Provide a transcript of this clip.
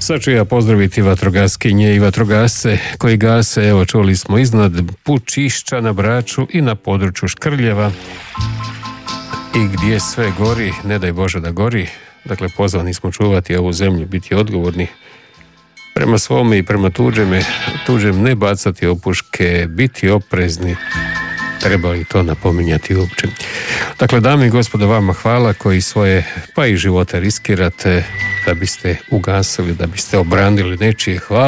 Sad ću ja pozdraviti vatrogaskinje i vatrogasce koji gase, evo čuli smo, iznad Pučišća na Braču i na području Škrljeva i gdje sve gori, ne daj Bože da gori. Dakle, pozvani smo čuvati ovu zemlju, biti odgovorni prema svome i prema tuđem, ne bacati opuške, biti oprezni. Treba li to napominjati uopće? Dakle, dame i gospodo, vama hvala koji svoje, pa i živote riskirate da biste ugasili, da biste obranili nečije. Hvala.